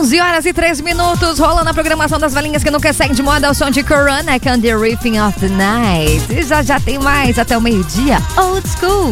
11h03, rolando a programação das velhinhas que nunca seguem de moda ao som de Corona, com The Riffing of the Night. E já tem mais, até o meio-dia, Old School.